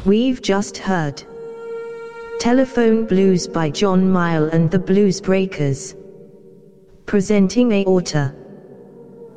We've just heard Telephone Blues by John Mayall and the Blues Breakers. Presenting Aorta.